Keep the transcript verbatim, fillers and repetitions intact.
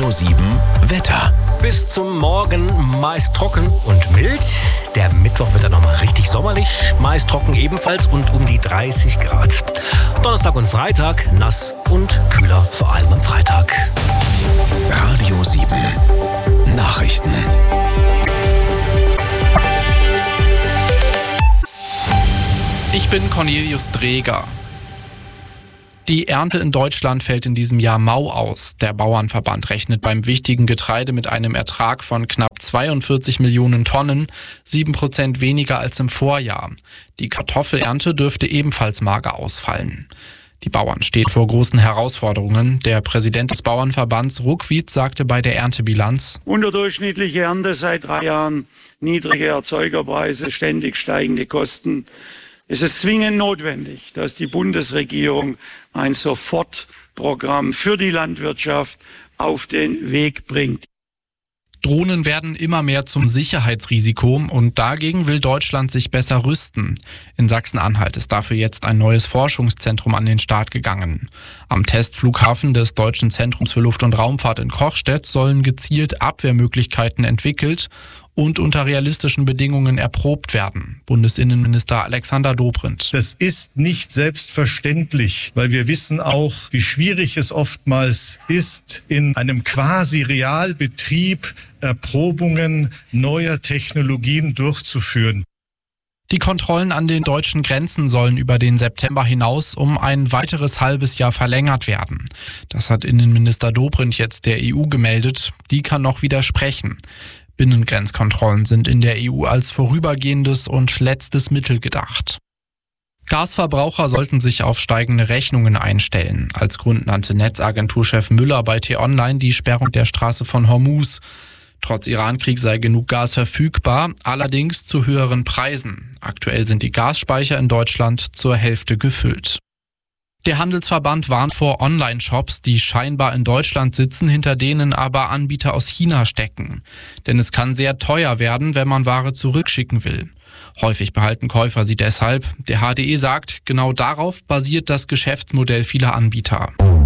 sieben Wetter. Bis zum Morgen meist trocken und mild. Der Mittwoch wird dann nochmal richtig sommerlich. Meist trocken ebenfalls und um die dreißig Grad. Donnerstag und Freitag nass und kühler, vor allem am Freitag. Radio sieben Nachrichten. Ich bin Cornelius Dreger. Die Ernte in Deutschland fällt in diesem Jahr mau aus. Der Bauernverband rechnet beim wichtigen Getreide mit einem Ertrag von knapp zweiundvierzig Millionen Tonnen, sieben Prozent weniger als im Vorjahr. Die Kartoffelernte dürfte ebenfalls mager ausfallen. Die Bauern stehen vor großen Herausforderungen. Der Präsident des Bauernverbands Ruckwied sagte bei der Erntebilanz: Unterdurchschnittliche Ernte seit drei Jahren, niedrige Erzeugerpreise, ständig steigende Kosten. Es ist zwingend notwendig, dass die Bundesregierung ein Sofortprogramm für die Landwirtschaft auf den Weg bringt. Drohnen werden immer mehr zum Sicherheitsrisiko und dagegen will Deutschland sich besser rüsten. In Sachsen-Anhalt ist dafür jetzt ein neues Forschungszentrum an den Start gegangen. Am Testflughafen des Deutschen Zentrums für Luft- und Raumfahrt in Kochstedt sollen gezielt Abwehrmöglichkeiten entwickelt und unter realistischen Bedingungen erprobt werden. Bundesinnenminister Alexander Dobrindt. Das ist nicht selbstverständlich, weil wir wissen auch, wie schwierig es oftmals ist, in einem quasi Realbetrieb Erprobungen neuer Technologien durchzuführen. Die Kontrollen an den deutschen Grenzen sollen über den September hinaus um ein weiteres halbes Jahr verlängert werden. Das hat Innenminister Dobrindt jetzt der E U gemeldet. Die kann noch widersprechen. Binnengrenzkontrollen sind in der E U als vorübergehendes und letztes Mittel gedacht. Gasverbraucher sollten sich auf steigende Rechnungen einstellen. Als Grund nannte Netzagenturchef Müller bei T-Online die Sperrung der Straße von Hormuz. Trotz Irankrieg sei genug Gas verfügbar, allerdings zu höheren Preisen. Aktuell sind die Gasspeicher in Deutschland zur Hälfte gefüllt. Der Handelsverband warnt vor Online-Shops, die scheinbar in Deutschland sitzen, hinter denen aber Anbieter aus China stecken. Denn es kann sehr teuer werden, wenn man Ware zurückschicken will. Häufig behalten Käufer sie deshalb. Der H D E sagt, genau darauf basiert das Geschäftsmodell vieler Anbieter.